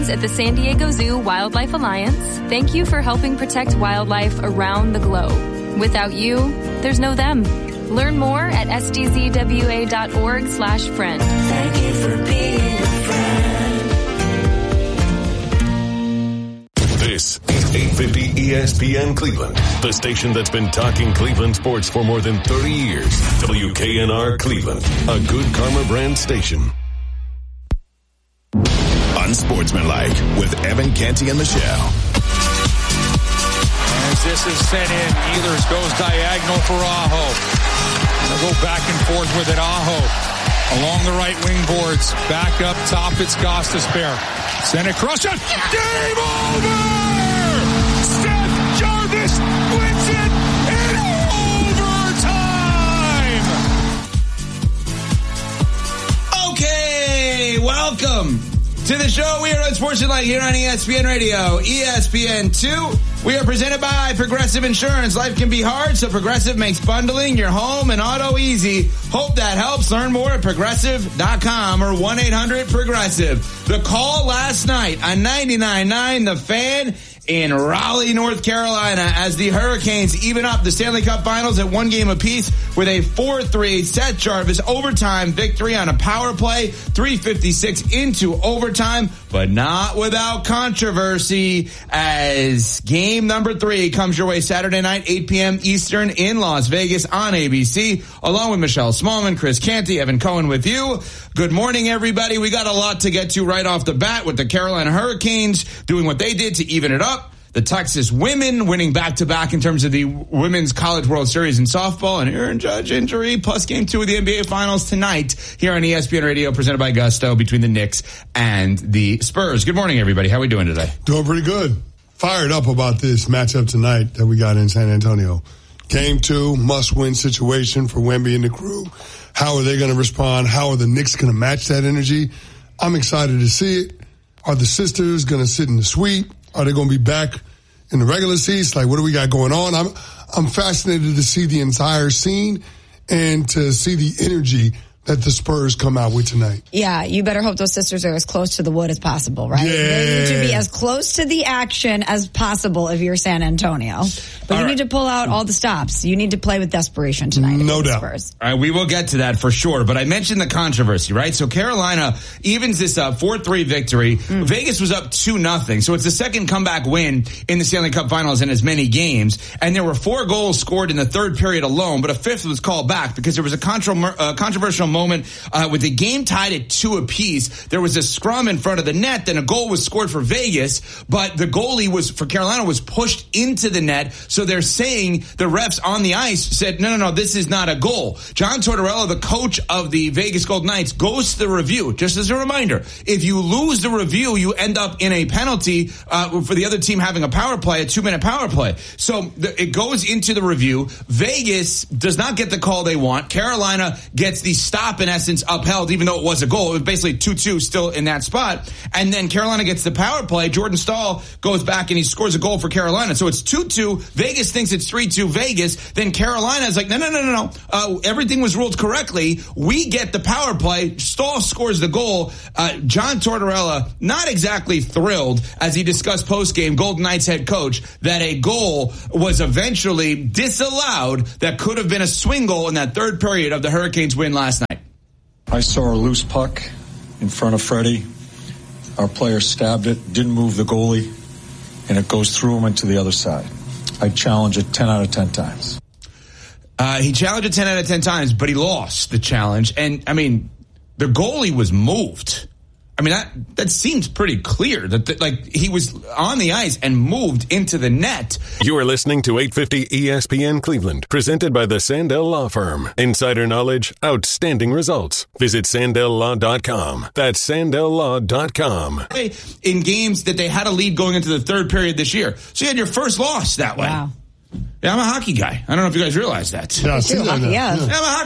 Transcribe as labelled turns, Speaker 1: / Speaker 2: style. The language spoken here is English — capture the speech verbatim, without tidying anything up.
Speaker 1: At the San Diego Zoo Wildlife Alliance, thank you for helping protect wildlife around the globe. Without you, there's no them. Learn more at s d z w a dot org slash friend.
Speaker 2: Thank you for being a friend.
Speaker 3: This is eight fifty E S P N Cleveland, the station that's been talking Cleveland sports for more than thirty years. W K N R Cleveland, a Good Karma brand station.
Speaker 4: Unsportsmanlike with Evan Canty and Michelle.
Speaker 5: As this is sent in, Ehlers goes diagonal for Aho. They'll go back and forth with it. Aho along the right wing boards. Back up top, it's Gostisbehere. Send it cross shot. Game over! Seth Jarvis wins it in overtime!
Speaker 6: Okay, welcome to the show. We are Unsportsmanlike here on E S P N Radio, E S P N two. We are presented by Progressive Insurance. Life can be hard, so Progressive makes bundling your home and auto easy. Hope that helps. Learn more at progressive dot com or one eight hundred progressive. The call last night on ninety-nine point nine The Fan in Raleigh, North Carolina, as the Hurricanes even up the Stanley Cup Finals at one game apiece with a four three Seth Jarvis overtime victory on a power play, three fifty-six into overtime, but not without controversy, as game number three comes your way Saturday night, eight p.m. Eastern in Las Vegas on A B C, along with Michelle Smallman, Chris Canty, Evan Cohen with you. Good morning, everybody. We got a lot to get to right off the bat with the Carolina Hurricanes doing what they did to even it up. The Texas women winning back-to-back in terms of the Women's College World Series in softball, and Aaron Judge injury, plus game two of the N B A Finals tonight here on E S P N Radio, presented by Gusto, between the Knicks and the Spurs. Good morning, everybody. How are we doing today?
Speaker 7: Doing pretty good. Fired up about this matchup tonight that we got in San Antonio. Game two, must-win situation for Wemby and the crew. How are they going to respond? How are the Knicks going to match that energy? I'm excited to see it. Are the sisters going to sit in the suite? Are they going to be back in the regular seats? Like, what do we got going on? I'm I'm fascinated to see the entire scene and to see the energy that the Spurs come out with tonight.
Speaker 8: Yeah, you better hope those sisters are as close to the wood as possible, right?
Speaker 7: Yeah.
Speaker 8: They need to be as close to the action as possible if you're San Antonio. But all you right. need to pull out all the stops. You need to play with desperation tonight.
Speaker 7: No doubt.
Speaker 8: Spurs.
Speaker 6: All right, we will get to that for sure. But I mentioned the controversy, right? So Carolina evens this up, four three victory. Mm. Vegas was up two nothing. So it's the second comeback win in the Stanley Cup Finals in as many games. And there were four goals scored in the third period alone, but a fifth was called back because there was a contro- uh, controversial moment uh, with the game tied at two apiece. There was a scrum in front of the net, then a goal was scored for Vegas, but the goalie was for Carolina was pushed into the net. So they're saying the refs on the ice said, no, no, no, this is not a goal. John Tortorella, the coach of the Vegas Golden Knights, goes to the review. Just as a reminder, if you lose the review, you end up in a penalty uh, for the other team having a power play, a two-minute power play. So the, it goes into the review. Vegas does not get the call they want. Carolina gets the stop, in essence, upheld, even though it was a goal. It was basically two two still in that spot. And then Carolina gets the power play. Jordan Stahl goes back and he scores a goal for Carolina. So it's two two. Vegas thinks it's three two Vegas. Then Carolina is like, no, no, no, no, no. Uh, everything was ruled correctly. We get the power play. Stahl scores the goal. Uh, John Tortorella, not exactly thrilled as he discussed post-game, Golden Knights head coach, that a goal was eventually disallowed that could have been a swing goal in that third period of the Hurricanes win last night.
Speaker 9: I saw a loose puck in front of Freddie. Our player stabbed it, didn't move the goalie, and it goes through him and to the other side. I challenge it ten out of ten times.
Speaker 6: Uh, he challenged it ten out of ten times, but he lost the challenge. And, I mean, the goalie was moved. I mean, that that seems pretty clear that, the, like, he was on the ice and moved into the net.
Speaker 3: You are listening to eight fifty E S P N Cleveland, presented by the Sandell Law Firm. Insider knowledge, outstanding results. Visit Sandell Law dot com. That's Sandell Law dot com.
Speaker 6: In games that they had a lead going into the third period this year. So you had your first loss that way.
Speaker 8: Wow.
Speaker 6: Yeah, I'm a hockey guy. I don't know if you guys realize that.
Speaker 7: Yeah, I see that now.
Speaker 8: Yeah.
Speaker 6: I'm a hockey